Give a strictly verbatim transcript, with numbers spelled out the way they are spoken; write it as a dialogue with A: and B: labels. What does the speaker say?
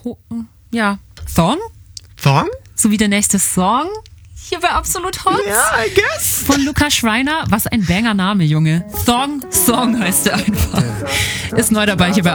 A: Ho- ja, Thong?
B: Thong?
A: So wie der nächste Song hier bei Absolut Hot.
B: Ja, I guess.
A: Von Lukas Schreiner. Was ein Banger-Name, Junge. Thong Song heißt der einfach. Ist neu dabei hier bei